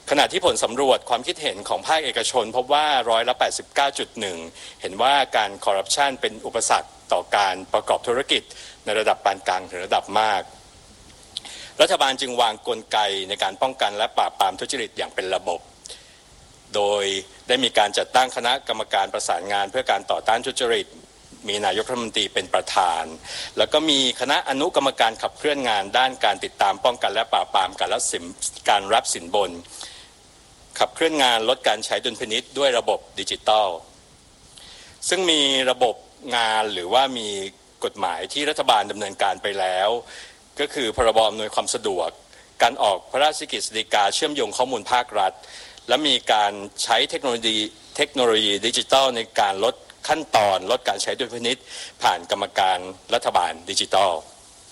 ขณะที่ผลสำรวจความคิดเห็นของภาคเอกชนพบว่า89.1%เห็นว่าการคอร์รัปชันเป็นอุปสรรคต่อการประกอบธุรกิจในระดับปานกลางถึงระดับมากรัฐบาลจึงวางกลไกในการป้องกันและปราบปรามทุจริตอย่างเป็นระบบโดยได้มีการจัดตั้งคณะกรรมการประสานงานเพื่อการต่อต้านทุจริตมีนายกรัฐมนตรีเป็นประธานแล้วก็มีคณะอนุกรรมการขับเคลื่อนงานด้านการติดตามป้องกันและปราบปรามการรับสินบนขับเคลื่อนงานลดการใช้ดุลพินิจด้วยระบบดิจิทัลซึ่งมีระบบงานหรือว่ามีกฎหมายที่รัฐบาลดำเนินการไปแล้วก็คือพรบอำนวยความสะดวกการออกพระราชกฤษฎีกาเชื่อมโยงข้อมูลภาครัฐและมีการใช้เทคโนโลยีดิจิทัลในการลดขั้นตอนลดการใช้ดุลพินิจผ่านกรรมการรัฐบาลดิจิทัล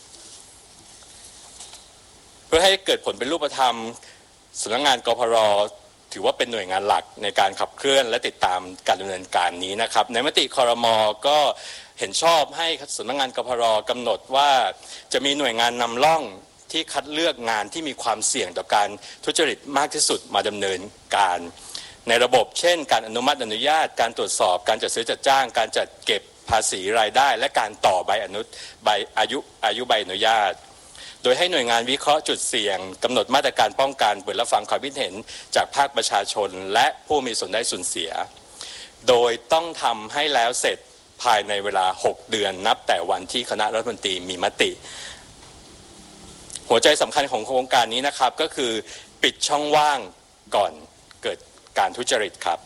เพื่อให้เกิดผลเป็นรูปธรรมสำนักงานกพร.ถือว่าเป็นหน่วยงานหลักในการขับเคลื่อนและติดตามการดำเนินการนี้นะครับในมติครม.ก็เห็นชอบให้สำนักงานกพร.กำหนดว่าจะมีหน่วยงานนำร่องที่คัดเลือกงานที่มีความเสี่ยงต่อการทุจริตมากที่สุดมาดำเนินการในระบบเช่นการอนุมัติอนุญาตการตรวจสอบการจัดซื้อจัดจ้างการจัดเก็บภาษีรายได้และการต่อใบอายุใบอนุญาตโดยให้หน่วยงานวิเคราะห์จุดเสี่ยงกำหนดมาตรการป้องกันเปิดรับฟังความคิดเห็นจากภาคประชาชนและผู้มีส่วนได้ส่วนเสียโดยต้องทำให้แล้วเสร็จภายในเวลา6 เดือนนับแต่วันที่คณะรัฐมนตรีมีมติหัวใจสำคัญของโครงการนี้นะครับก็คือปิดช่องว่างก่อนเกิดการทุจริตครับ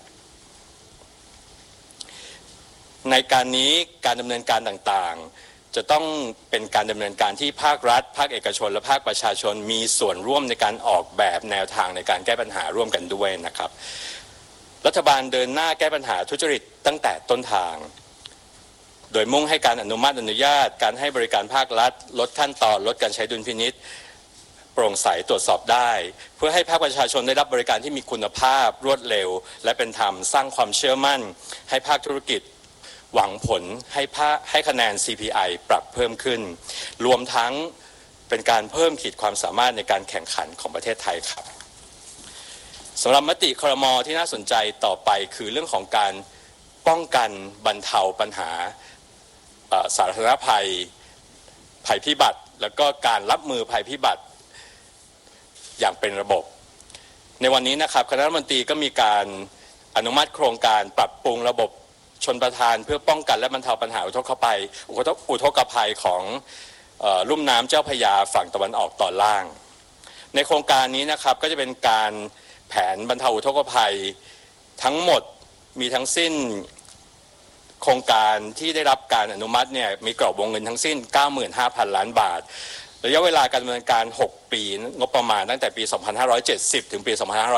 ในการนี้การดำเนินการต่างๆจะต้องเป็นการดำเนินการที่ภาครัฐภาคเอกชนและภาคประชาชนมีส่วนร่วมในการออกแบบแนวทางในการแก้ปัญหาร่วมกันด้วยนะครับรัฐบาลเดินหน้าแก้ปัญหาทุจริตตั้งแต่ต้นทางโดยมุ่งให้การอนุมัติอนุญาตการให้บริการภาครัฐลดขั้นตอนลดการใช้ดุลพินิจโปร่งใสตรวจสอบได้เพื่อให้ภาคประชาชนได้รับบริการที่มีคุณภาพรวดเร็วและเป็นธรรมสร้างความเชื่อมั่นให้ภาคธุรกิจหวังผลให้คะแนน CPI ปรับเพิ่มขึ้นรวมทั้งเป็นการเพิ่มขีดความสามารถในการแข่งขันของประเทศไทยครับสำหรับมติครม.ที่น่าสนใจต่อไปคือเรื่องของการป้องกันบรรเทาปัญหาสาธารณภัยพิบัติแล้วก็การรับมือภัยพิบัติอย่างเป็นระบบในวันนี้นะครับคณะรัฐมนตรีก็มีการอนุมัติโครงการปรับปรุงระบบชลประทานเพื่อป้องกันและบรรเทาปัญหาอุทกภัยของลุ่มน้ำเจ้าพระยาฝั่งตะวันออกตอนล่างในโครงการนี้นะครับก็จะเป็นการแผนบรรเทาอุทกภัยทั้งหมดมีทั้งสิ้นโครงการที่ได้รับการอนุมัติเนี่ยมีกรอบวงเงินทั้งสิ้น 95,000 ล้านบาทระยะเวลาการดำเนินการ6 ปีงบประมาณตั้งแต่ปี 2570 ถึงปี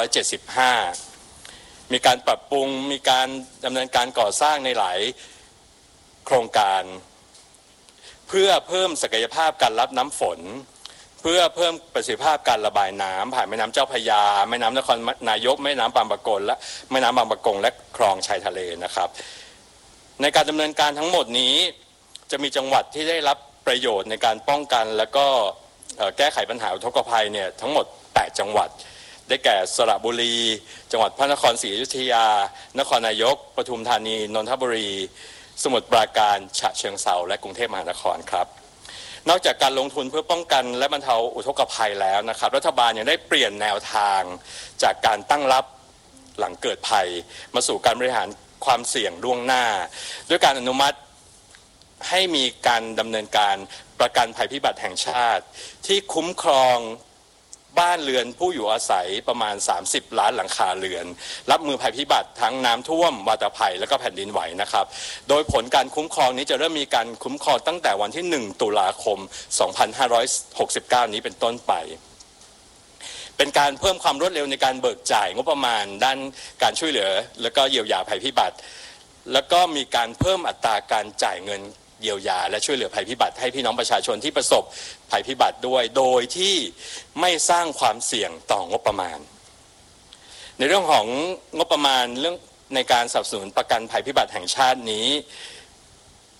2575 มีการปรับปรุงมีการดำเนินการก่อสร้างในหลายโครงการเพื่อเพิ่มศักยภาพการรับน้ำฝนเพื่อเพิ่มประสิทธิภาพการระบายน้ำผ่านแม่น้ำเจ้าพระยาแม่น้ำนครนายกแม่น้ำบางปะกงและแม่น้ำบางปะกงและคลองชายทะเลนะครับในการดำเนินการทั้งหมดนี้จะมีจังหวัดที่ได้รับประโยชน์ในการป้องกันและก็แก้ไขปัญหาอุทกภัยเนี่ยทั้งหมด8 จังหวัดได้แก่สระบุรีจังหวัดพระนครศรีอยุธยานครนายกปทุมธานีนนทบุรีสมุทรปราการฉะเชิงเทราและกรุงเทพมหานครครับนอกจากการลงทุนเพื่อป้องกันและบรรเทาอุทกภัยแล้วนะครับรัฐบาลยังได้เปลี่ยนแนวทางจากการตั้งรับหลังเกิดภัยมาสู่การบริหารความเสี่ยงล่วงหน้าด้วยการอนุมัติให้มีการดำเนินการประกันภัยพิบัติแห่งชาติที่คุ้มครองบ้านเรือนผู้อยู่อาศัยประมาณ30 ล้านหลังคาเรือนรับมือภัยพิบัติทั้งน้ำท่วมวาตภัยและก็แผ่นดินไหวนะครับโดยผลการคุ้มครองนี้จะเริ่มมีการคุ้มครองตั้งแต่วันที่1 ตุลาคม 2569 นี้เป็นต้นไปเป็นการเพิ่มความรวดเร็วในการเบิกจ่ายงบประมาณด้านการช่วยเหลือและก็เยียวยาภัยพิบัติแล้วก็มีการเพิ่มอัตราการจ่ายเงินเยียวยาและช่วยเหลือภัยพิบัติให้พี่น้องประชาชนที่ประสบภัยพิบัติด้วยโดยที่ไม่สร้างความเสี่ยงต่องบประมาณในเรื่องของงบประมาณเรื่องในการสนับสนุนประกันภัยพิบัติแห่งชาตินี้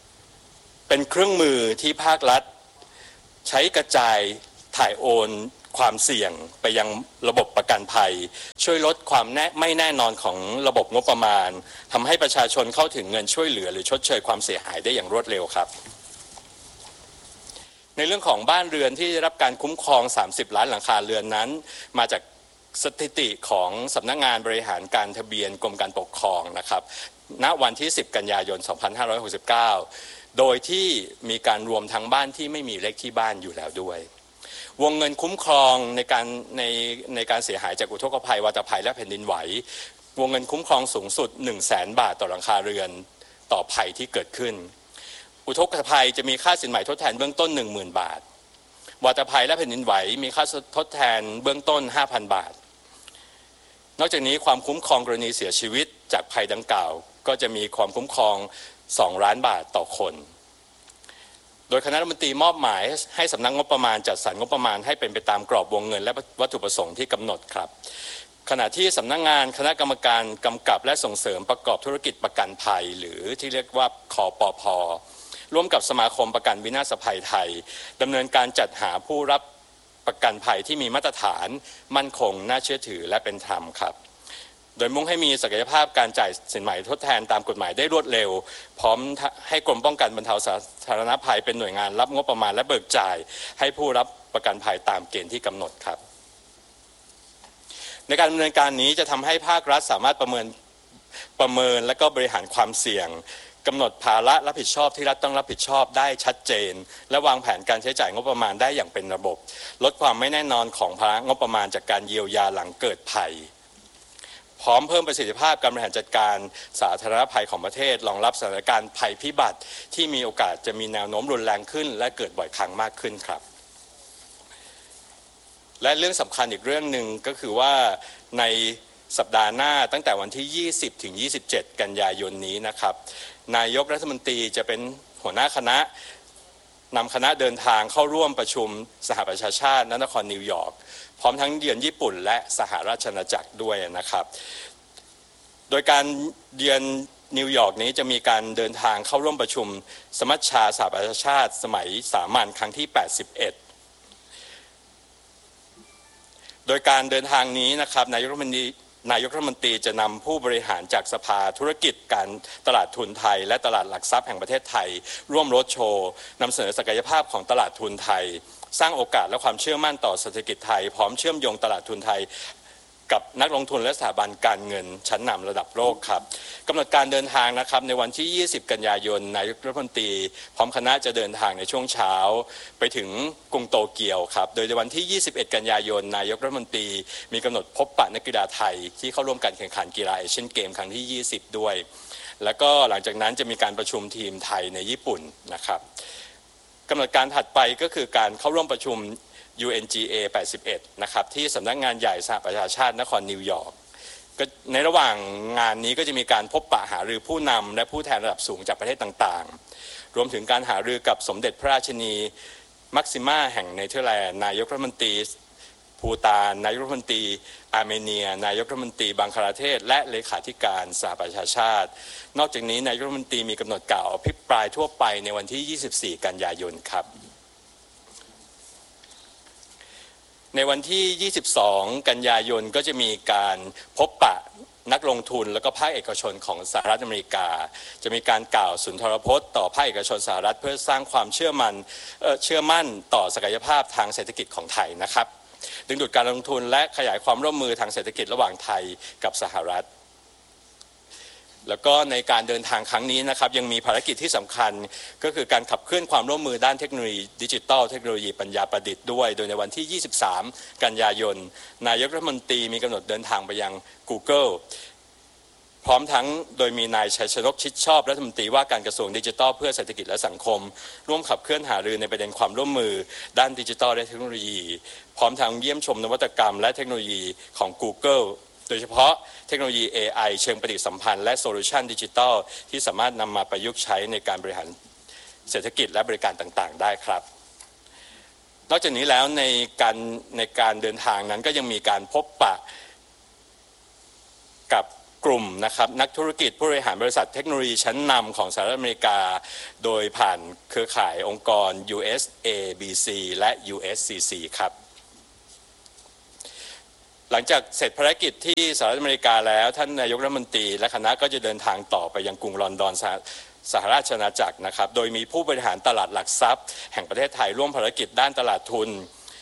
เป็นเครื่องมือที่ภาครัฐใช้กระจายถ่ายโอนความเสี่ยงไปยังระบบประกันภัยช่วยลดความไม่แน่นอนของระบบงบประมาณทำให้ประชาชนเข้าถึงเงินช่วยเหลือหรือชดเชยความเสียหายได้อย่างรวดเร็วครับในเรื่องของบ้านเรือนที่ได้รับการคุ้มครอง30ล้านหลังคาเรือนนั้นมาจากสถิติของสำนักงานบริหารการทะเบียนกรมการปกครองนะครับณวันที่10กันยายน2569โดยที่มีการรวมทั้งบ้านที่ไม่มีเลขที่บ้านอยู่แล้วด้วยวงเงินคุ้มครองในการเสียหายจากอุทกภัยวาตภัยและแผ่นดินไหววงเงินคุ้มครองสูงสุด 100,000 บาทต่อหลังคาเรือนต่อภัยที่เกิดขึ้นอุทกภัยจะมีค่าสินไหมทดแทนเบื้องต้น 10,000 บาทวาตภัยและแผ่นดินไหวมีค่าทดแทนเบื้องต้น 5,000 บาทนอกจากนี้ความคุ้มครองกรณีเสียชีวิตจากภัยดังกล่าวก็จะมีความคุ้มครอง2 ล้านบาทต่อคนโดยคณะรัฐมนตรีมอบหมายให้สำนักงบประมาณจัดสรรงบประมาณให้เป็นไปตามกรอบวงเงินและวัตถุประสงค์ที่กำหนดครับขณะที่สำนักงานคณะกรรมการกำกับและส่งเสริมประกอบธุรกิจประกันภัยหรือที่เรียกว่าคปภ.ร่วมกับสมาคมประกันวินาศภัยไทยดำเนินการจัดหาผู้รับประกันภัยที่มีมาตรฐานมั่นคงน่าเชื่อถือและเป็นธรรมครับโดยมุ่งให้มีศักยภาพการจ่ายสินไหมทดแทนตามกฎหมายได้รวดเร็วพร้อมให้กรมป้องกันบรรเทาสาธารณภัยเป็นหน่วยงานรับงบประมาณและเบิกจ่ายให้ผู้รับประกันภัยตามเกณฑ์ที่กำหนดครับในการดำเนินการนี้จะทำให้ภาครัฐสามารถประเมินและก็บริหารความเสี่ยงกำหนดภาระรับผิดชอบที่รัฐต้องรับผิดชอบได้ชัดเจนและวางแผนการใช้จ่ายงบประมาณได้อย่างเป็นระบบลดความไม่แน่นอนของภาระงบประมาณจากการเยียวยาหลังเกิดภัยพร้อมเพิ่มประสิทธิภาพการบริหารจัดการสาธารณภัยของประเทศรองรับสถานการณ์ภัยพิบัติที่มีโอกาสจะมีแนวโน้มรุนแรงขึ้นและเกิดบ่อยครั้งมากขึ้นครับและเรื่องสำคัญอีกเรื่องหนึ่งก็คือว่าในสัปดาห์หน้าตั้งแต่วันที่20ถึง27กันยายนนี้นะครับนายกรัฐมนตรีจะเป็นหัวหน้าคณะนำคณะเดินทางเข้าร่วมประชุมสหประชาชาติณนครนิวยอร์กพร้อมทั้งเยือนญี่ปุ่นและสหราชอาณาจักรด้วยนะครับโดยการเยือนนิวยอร์กนี้จะมีการเดินทางเข้าร่วมประชุมสมัชชาสหประชาชาติสมัยสามัญครั้งที่81โดยการเดินทางนี้นะครับนายกรัฐมนตรีจะนำผู้บริหารจากสภาธุรกิจการตลาดทุนไทยและตลาดหลักทรัพย์แห่งประเทศไทยร่วมโรดโชว์นำเสนอศักยภาพของตลาดทุนไทยสร้างโอกาสและความเชื่อมั่นต่อเศรษฐกิจไทยพร้อมเชื่อมโยงตลาดทุนไทยกับนักลงทุนและสถาบันการเงินชั้นนำระดับโลกครับกำหนดการเดินทางนะครับในวันที่20กันยายนนายกรัฐมนตรีพร้อมคณะจะเดินทางในช่วงเช้าไปถึงกรุงโตเกียวครับโดยในวันที่21กันยายนนายกรัฐมนตรีมีกำหนดพบปะนักกีฬาไทยที่เข้าร่วมการแข่งขันกีฬาเอเชียนเกมครั้งที่20ด้วยแล้วก็หลังจากนั้นจะมีการประชุมทีมไทยในญี่ปุ่นนะครับกำหนดการถัดไปก็คือการเข้าร่วมประชุมUNGA 81นะครับที่สำนักงานใหญ่สหประชาชาตินครนิวยอร์กในระหว่างงานนี้ก็จะมีการพบปะหารือผู้นำและผู้แทนระดับสูงจากประเทศต่างๆรวมถึงการหารือกับสมเด็จพระราชินีมักซิม่าแห่งเนเธอร์แลนด์นายกรัฐมนตรีภูฏานนายกรัฐมนตรีอาร์เมเนียนายกรัฐมนตรีบังคลาเทศและเลขาธิการสหประชาชาตินอกจากนี้นายกรัฐมนตรีมีกำหนดกล่าวอภิปรายทั่วไปในวันที่24กันยายนครับในวันที่22กันยายนก็จะมีการพบปะนักลงทุนและก็ภาคเอกชนของสหรัฐอเมริกาจะมีการกล่าวสุนทรพจน์ต่อภาคเอกชนสหรัฐเพื่อสร้างความเชื่อมั่นต่อศักยภาพทางเศรษฐกิจของไทยนะครับดึงดูดการลงทุนและขยายความร่วมมือทางเศรษฐกิจระหว่างไทยกับสหรัฐแล้วก็ในการเดินทางครั้งนี้นะครับยังมีภารกิจที่สำคัญก็คือการขับเคลื่อนความร่วมมือด้านเทคโนโลยีดิจิทัลเทคโนโลยีปัญญาประดิษฐ์ด้วยโดยในวันที่23กันยายนนายกรัฐมนตรีมีกำหนดเดินทางไปยัง Google พร้อมทั้งโดยมีนายชัยชนกชิดชอบรัฐมนตรีว่าการกระทรวงดิจิทัลเพื่อเศรษฐกิจและสังคมร่วมขับเคลื่อนหารือในประเด็นความร่วมมือด้านดิจิทัลและเทคโนโลยีพร้อมทั้งเยี่ยมชมนวัตกรรมและเทคโนโลยีของ Googleโดยเฉพาะเทคโนโลยี AI เชิงปฏิสัมพันธ์และโซลูชันดิจิทัลที่สามารถนำมาประยุกต์ใช้ในการบริหารเศรษฐกิจและบริการต่างๆได้ครับนอกจากนี้แล้วในการเดินทางนั้นก็ยังมีการพบปะกับกลุ่มนะครับนักธุรกิจผู้บริหารบริษัทเทคโนโลยีชั้นนำของสหรัฐอเมริกาโดยผ่านเครือข่ายองค์กร USABC และ USCC ครับหลังจากเสร็จภารกิจที่สหรัฐอเมริกาแล้วท่านนายกรัฐมนตรีและคณะก็จะเดินทางต่อไปยังกรุงลอนดอนสหราชอาณาจักรนะครับโดยมีผู้บริหารตลาดหลักทรัพย์แห่งประเทศไทยร่วมภารกิจด้านตลาดทุน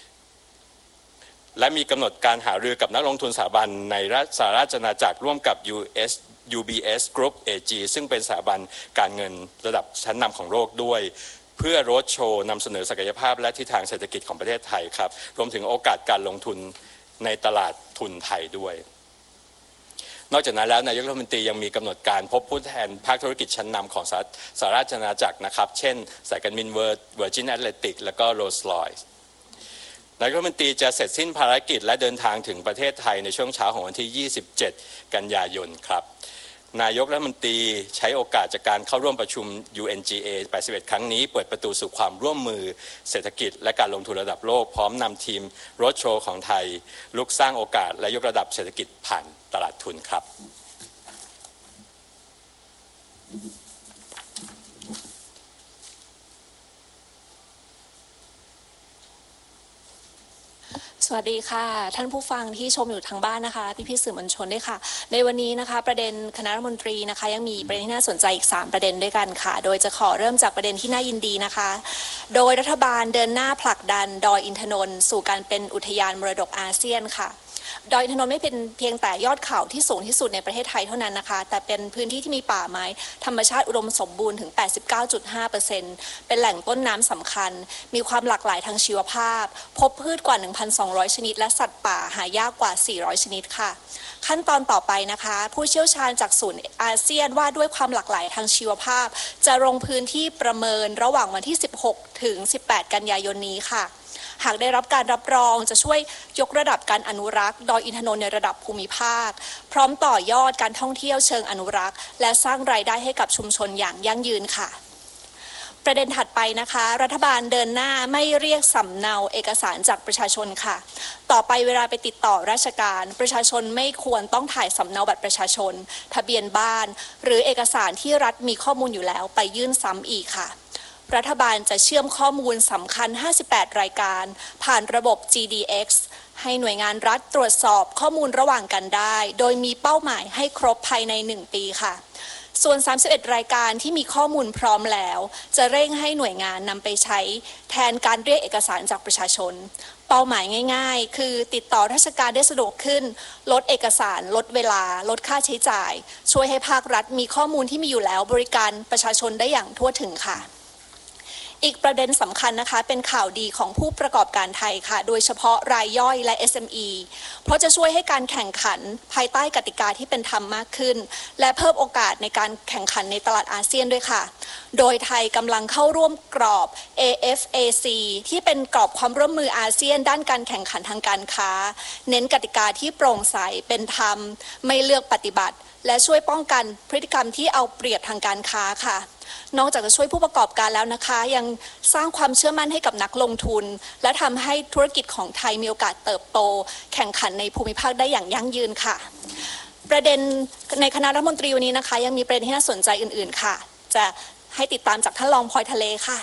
และมีกำหนดการหารือกับนักลงทุนสถาบันในสหราชอาณาจักรร่วมกับ UBS Group AG ซึ่งเป็นสถาบันการเงินระดับชั้นนำของโลกด้วยเพื่อโรดโชว์นำเสนอศักยภาพและทิศทางเศรษฐกิจของประเทศไทยครับรวมถึงโอกาสการลงทุนในตลาดทุนไทยด้วยนอกจากนั้นแล้วนายกรัฐมนตรียังมีกำหนดการพบผู้แทนภาคธุรกิจชั้นนำของสหราชอาณาจักรนะครับเช่นสายการบินVirgin Atlantic และก็ Rolls-Royce นายกรัฐมนตรีจะเสร็จสิ้นภารกิจและเดินทางถึงประเทศไทยในช่วงเช้าของวันที่ 27 กันยายนครับนายกรัฐมนตรีใช้โอกาสจากการเข้าร่วมประชุม UNGA 81 ครั้งนี้เปิดประตูสู่ความร่วมมือเศรษฐกิจและการลงทุนระดับโลกพร้อมนำทีมโรดโชว์ของไทยลุกสร้างโอกาสและยกระดับเศรษฐกิจผ่านตลาดทุนครับสวัสดีค่ะท่านผู้ฟังที่ชมอยู่ทางบ้านนะคะพี่ๆสื่อมวลชนด้วยค่ะในวันนี้นะคะประเด็นคณะรัฐมนตรีนะคะยังมีประเด็นที่น่าสนใจอีก3ประเด็นด้วยกันค่ะโดยจะขอเริ่มจากประเด็นที่น่ายินดีนะคะโดยรัฐบาลเดินหน้าผลักดันดอยอินทนนท์สู่การเป็นอุทยานมรดกอาเซียนค่ะดอยอินทนนท์ไม่เป็นเพียงแต่ยอดเขาที่สูงที่สุดในประเทศไทยเท่านั้นนะคะแต่เป็นพื้นที่ที่มีป่าไม้ธรรมชาติอุดมสมบูรณ์ถึง 89.5% เป็นแหล่งต้นน้ำสำคัญมีความหลากหลายทางชีวภาพพบพืชกว่า 1,200 ชนิดและสัตว์ป่าหายากกว่า 400 ชนิดค่ะขั้นตอนต่อไปนะคะผู้เชี่ยวชาญจากศูนย์อาเซียนว่าด้วยความหลากหลายทางชีวภาพจะลงพื้นที่ประเมินระหว่างวันที่ 16 ถึง 18 กันยายนนี้ค่ะหากได้รับการรับรองจะช่วยยกระดับการอนุรักษ์ดอยอินทนนท์ในระดับภูมิภาคพร้อมต่อยอดการท่องเที่ยวเชิงอนุรักษ์และสร้างรายได้ให้กับชุมชนอย่างยั่งยืนค่ะประเด็นถัดไปนะคะรัฐบาลเดินหน้าไม่เรียกสำเนาเอกสารจากประชาชนค่ะต่อไปเวลาไปติดต่อราชการประชาชนไม่ควรต้องถ่ายสำเนาบัตรประชาชนทะเบียนบ้านหรือเอกสารที่รัฐมีข้อมูลอยู่แล้วไปยื่นซ้ำอีกค่ะรัฐบาลจะเชื่อมข้อมูลสำคัญ58รายการผ่านระบบ GDX ให้หน่วยงานรัฐตรวจสอบข้อมูลระหว่างกันได้โดยมีเป้าหมายให้ครบภายใน1 ปีค่ะส่วน31รายการที่มีข้อมูลพร้อมแล้วจะเร่งให้หน่วยงานนำไปใช้แทนการเรียกเอกสารจากประชาชนเป้าหมายง่ายๆคือติดต่อราชการได้สะดวกขึ้นลดเอกสารลดเวลาลดค่าใช้จ่ายช่วยให้ภาครัฐมีข้อมูลที่มีอยู่แล้วบริการประชาชนได้อย่างทั่วถึงค่ะอีกประเด็นสำคัญนะคะเป็นข่าวดีของผู้ประกอบการไทยค่ะโดยเฉพาะรายย่อยและ SME เพราะจะช่วยให้การแข่งขันภายใต้กติกาที่เป็นธรรมมากขึ้นและเพิ่มโอกาสในการแข่งขันในตลาดอาเซียนด้วยค่ะโดยไทยกำลังเข้าร่วมกรอบ AFAC ที่เป็นกรอบความร่วมมืออาเซียนด้านการแข่งขันทางการค้าเน้นกติกาที่โปร่งใสเป็นธรรมไม่เลือกปฏิบัติและช่วยป้องกันพฤติกรรมที่เอาเปรียบทางการค้าค่ะนอกจากจะช่วยผู้ประกอบการแล้วนะคะยังสร้างความเชื่อมั่นให้กับนักลงทุนและทำให้ธุรกิจของไทยมีโอกาสเติบโตแข่งขันในภูมิภาคได้อย่างยั่งยืนค่ะประเด็นในคณะรัฐมนตรีวันนี้นะคะยังมีประเด็นที่น่าสนใจอื่นๆค่ะจะให้ติดตามจากท่านรองพลอยทะเลค่ะ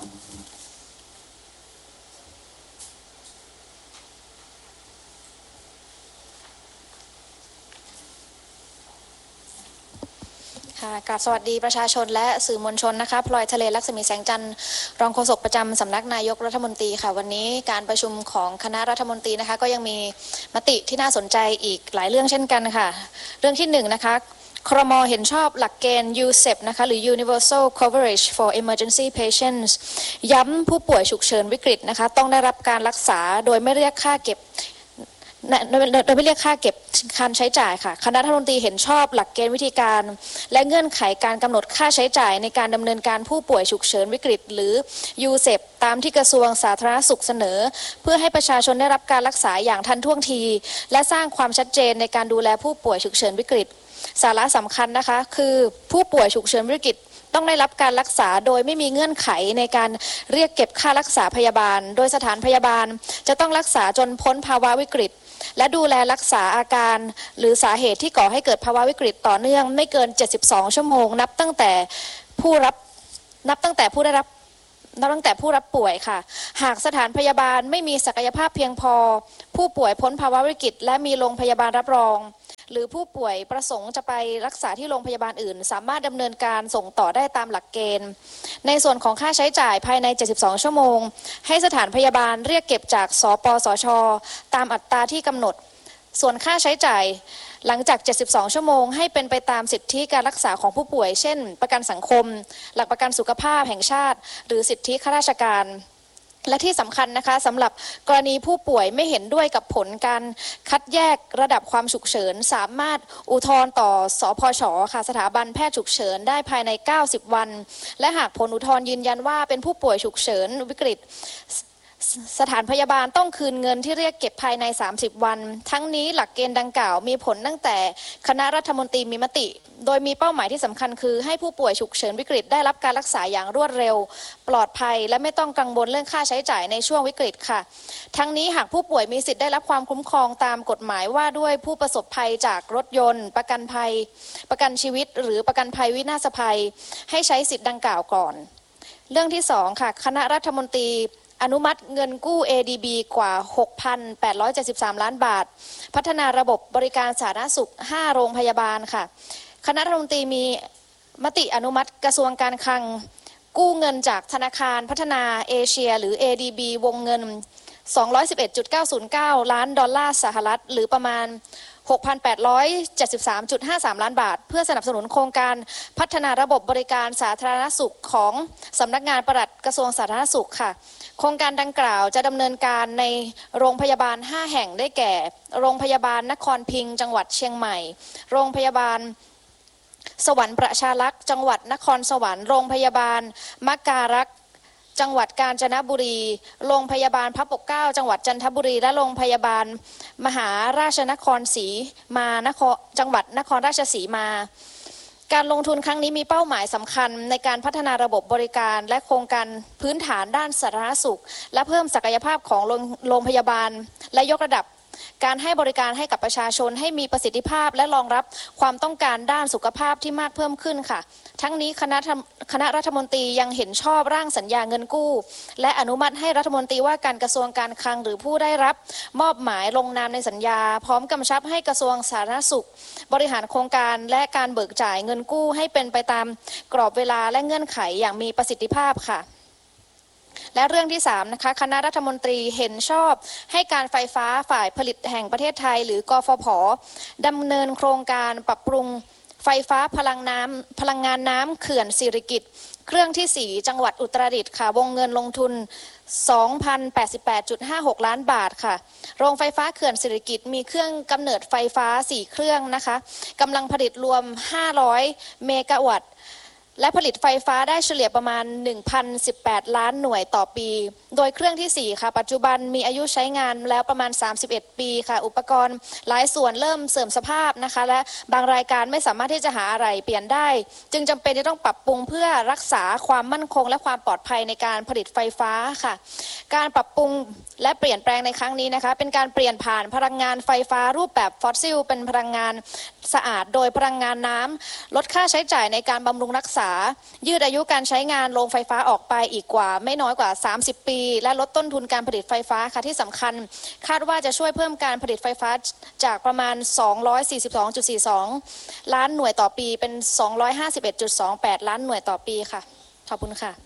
กราบสวัสดีประชาชนและสื่อมวลชนนะคะพลอยทะเลลักษมีแสงจันทร์รองโฆษกประจำสำนักนายกรัฐมนตรีค่ะวันนี้การประชุมของคณะรัฐมนตรีนะคะก็ยังมีมติที่น่าสนใจอีกหลายเรื่องเช่นกันค่ะเรื่องที่1นะคะครม.เห็นชอบหลักเกณฑ์ UCEP นะคะหรือ Universal Coverage for Emergency Patients ย้ำผู้ป่วยฉุกเฉินวิกฤตนะคะต้องได้รับการรักษาโดยไม่เรียกค่าเก็บการใช้จ่ายค่ะคณะรัฐมนตรีเห็นชอบหลักเกณฑ์วิธีการและเงื่อนไขการกำหนดค่าใช้จ่ายในการดำเนินการผู้ป่วยฉุกเฉินวิกฤตหรือ UCEP ตามที่กระทรวงสาธารณสุขเสนอเพื่อให้ประชาชนได้รับการรักษาอย่างทันท่วงทีและสร้างความชัดเจนในการดูแลผู้ป่วยฉุกเฉินวิกฤตสาระสำคัญนะคะคือผู้ป่วยฉุกเฉินวิกฤตต้องได้รับการรักษาโดยไม่มีเงื่อนไขในการเรียกเก็บค่ารักษาพยาบาลโดยสถานพยาบาลจะต้องรักษาจนพ้นภาวะวิกฤตและดูแลรักษาอาการหรือสาเหตุที่ก่อให้เกิดภาวะวิกฤตต่อเนื่องไม่เกิน72ชั่วโมงนับตั้งแต่ผู้ได้รับนับตั้งแต่ผู้รับป่วยค่ะหากสถานพยาบาลไม่มีศักยภาพเพียงพอผู้ป่วยพ้นภาวะวิกฤตและมีโรงพยาบาลรับรองหรือผู้ป่วยประสงค์จะไปรักษาที่โรงพยาบาลอื่นสามารถดำเนินการส่งต่อได้ตามหลักเกณฑ์ในส่วนของค่าใช้จ่ายภายใน72ชั่วโมงให้สถานพยาบาลเรียกเก็บจากสปสช.ตามอัตราที่กำหนดส่วนค่าใช้จ่ายหลังจาก72ชั่วโมงให้เป็นไปตามสิทธิการรักษาของผู้ป่วยเช่นประกันสังคมหลักประกันสุขภาพแห่งชาติหรือสิทธิข้าราชการและที่สำคัญนะคะสำหรับกรณีผู้ป่วยไม่เห็นด้วยกับผลการคัดแยกระดับความฉุกเฉินสามารถอุทธรณ์ต่อสพช.ค่ะสถาบันแพทย์ฉุกเฉินได้ภายใน90วันและหากผลอุทธรณ์ยืนยันว่าเป็นผู้ป่วยฉุกเฉินวิกฤตสถานพยาบาลต้องคืนเงินที่เรียกเก็บภายใน30วันทั้งนี้หลักเกณฑ์ดังกล่าวมีผลตั้งแต่คณะรัฐมนตรีมีมติโดยมีเป้าหมายที่สำคัญคือให้ผู้ป่วยฉุกเฉินวิกฤตได้รับการรักษาอย่างรวดเร็วปลอดภัยและไม่ต้องกังวลเรื่องค่าใช้จ่ายในช่วงวิกฤตค่ะทั้งนี้หากผู้ป่วยมีสิทธิ์ได้รับความคุ้มครองตามกฎหมายว่าด้วยผู้ประสบภัยจากรถยนต์ประกันภัยประกันชีวิตหรือประกันภัยวินาศภัยให้ใช้สิทธิ์ดังกล่าวก่อนเรื่องที่2ค่ะคณะรัฐมนตรีอนุมัติเงินกู้ ADB กว่า 6,873 ล้านบาทพัฒนาระบบบริการสาธารณสุข5โรงพยาบาลค่ะคณะรัฐมนตรีมีมติอนุมัติกระทรวงการคลังกู้เงินจากธนาคารพัฒนาเอเชียหรือ ADB วงเงิน 211.909 ล้านดอลลาร์สหรัฐหรือประมาณ 6,873.53 ล้านบาทเพื่อสนับสนุนโครงการพัฒนาระบบบริการสาธารณสุขของสำนักงานปลัดกระทรวงสาธารณสุขค่ะโครงการดังกล่าวจะดำเนินการในโรงพยาบาล5แห่งได้แก่โรงพยาบาลนครพิงค์จังหวัดเชียงใหม่โรงพยาบาลสวรรค์ประชารักษ์จังหวัดนครสวรรค์โรงพยาบาลมักการักษ์จังหวัดกาญจนบุรีโรงพยาบาลพระปกเกล้าจังหวัดจันทบุรีและโรงพยาบาลมหาราชนครศรีมานครจังหวัดนครราชสีมาการลงทุนครั้งนี้มีเป้าหมายสำคัญในการพัฒนาระบบบริการและโครงการพื้นฐานด้านสาธารณสุขและเพิ่มศักยภาพของโรงพยาบาลและยกระดับการให้บริการให้กับประชาชนให้มีประสิทธิภาพและรองรับความต้องการด้านสุขภาพที่มากเพิ่มขึ้นค่ะทั้งนี้คณะรัฐมนตรียังเห็นชอบร่างสัญญาเงินกู้และอนุมัติให้รัฐมนตรีว่าการกระทรวงการคลังหรือผู้ได้รับมอบหมายลงนามในสัญญาพร้อมกำชับให้กระทรวงสาธารณสุขบริหารโครงการและการเบิกจ่ายเงินกู้ให้เป็นไปตามกรอบเวลาและเงื่อนไขอย่างมีประสิทธิภาพค่ะและเรื่องที่3นะคะคณะรัฐมนตรีเห็นชอบให้การไฟฟ้าฝ่ายผลิตแห่งประเทศไทยหรือกฟผ.ดำเนินโครงการปรับปรุงไฟฟ้าพลังงานน้ำเขื่อนสิริกิติ์เครื่องที่4จังหวัดอุตรดิตถ์ค่ะวงเงินลงทุน 2,088.56 ล้านบาทค่ะโรงไฟฟ้าเขื่อนสิริกิติ์มีเครื่องกำเนิดไฟฟ้า4เครื่องนะคะกำลังผลิตรวม500เมกะวัตต์และผลิตไฟฟ้าได้เฉลี่ยประมาณ 1,018 ล้านหน่วยต่อปีโดยเครื่องที่4ค่ะปัจจุบันมีอายุใช้งานแล้วประมาณ31ปีค่ะอุปกรณ์หลายส่วนเริ่มเสื่อมสภาพนะคะและบางรายการไม่สามารถที่จะหาอะไรเปลี่ยนได้จึงจำเป็นที่ต้องปรับปรุงเพื่อรักษาความมั่นคงและความปลอดภัยในการผลิตไฟฟ้าค่ะการปรับปรุงและเปลี่ยนแปลงในครั้งนี้นะคะเป็นการเปลี่ยนผ่านพลังงานไฟฟ้ารูปแบบฟอสซิลเป็นพลังงานสะอาดโดยพลังงานน้ำลดค่าใช้จ่ายในการบำรุงรักษายืดอายุการใช้งานโรงไฟฟ้าออกไปอีกกว่าไม่น้อยกว่า30ปีและลดต้นทุนการผลิตไฟฟ้าค่ะที่สำคัญคาดว่าจะช่วยเพิ่มการผลิตไฟฟ้าจากประมาณ 242.42 ล้านหน่วยต่อปีเป็น 251.28 ล้านหน่วยต่อปีค่ะขอบคุณค่ะ